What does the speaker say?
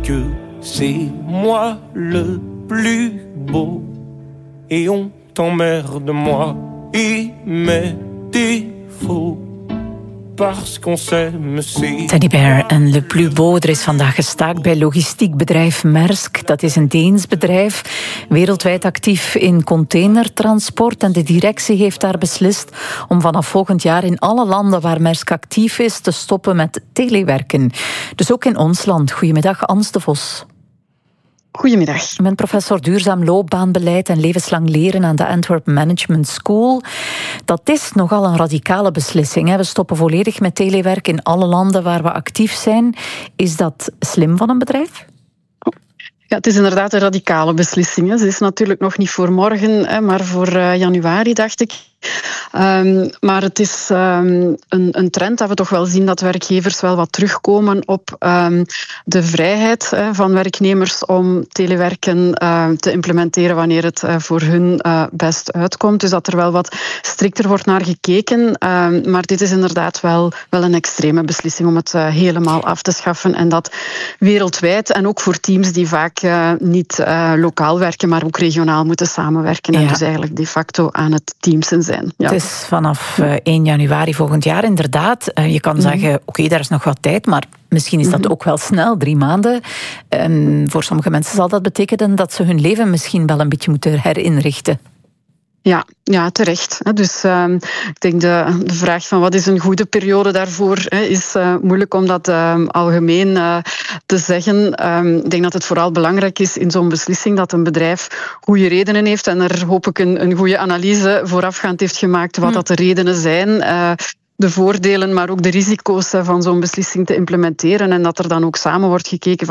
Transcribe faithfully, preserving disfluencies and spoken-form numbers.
que c'est moi le plus beau. Et on t'emmerde moi et mes défauts. Teddy Bear en Le Plus Beau. Er is vandaag gestaakt bij logistiek bedrijf Maersk. Dat is een Deens bedrijf, wereldwijd actief in containertransport. En de directie heeft daar beslist om vanaf volgend jaar in alle landen waar Maersk actief is te stoppen met telewerken. Dus ook in ons land. Goedemiddag, Ans de Vos. Goedemiddag. U bent professor duurzaam loopbaanbeleid en levenslang leren aan de Antwerp Management School. Dat is nogal een radicale beslissing. Hè? We stoppen volledig met telewerk in alle landen waar we actief zijn. Is dat slim van een bedrijf? Ja, het is inderdaad een radicale beslissing. Hè. Ze is natuurlijk nog niet voor morgen, hè, maar voor uh, januari, dacht ik. Um, maar het is um, een, een trend dat we toch wel zien dat werkgevers wel wat terugkomen op um, de vrijheid uh, van werknemers om telewerken uh, te implementeren wanneer het uh, voor hun uh, best uitkomt. Dus dat er wel wat strikter wordt naar gekeken. Um, maar dit is inderdaad wel, wel een extreme beslissing om het uh, helemaal af te schaffen. En dat wereldwijd en ook voor teams die vaak uh, niet uh, lokaal werken, maar ook regionaal moeten samenwerken. Ja. En dus eigenlijk de facto aan het teamsen zijn. Ja. Het is vanaf uh, één januari volgend jaar inderdaad. Uh, je kan mm-hmm. zeggen, oké, okay, daar is nog wat tijd, maar misschien is dat mm-hmm. ook wel snel, drie maanden. En voor sommige mensen zal dat betekenen dat ze hun leven misschien wel een beetje moeten herinrichten. Ja, ja, terecht. Dus uh, ik denk de, de vraag van wat is een goede periode daarvoor hè, is uh, moeilijk om dat uh, algemeen uh, te zeggen. Um, ik denk dat het vooral belangrijk is in zo'n beslissing dat een bedrijf goede redenen heeft en er hoop ik een, een goede analyse voorafgaand heeft gemaakt wat mm. dat de redenen zijn. Uh, de voordelen, maar ook de risico's van zo'n beslissing te implementeren en dat er dan ook samen wordt gekeken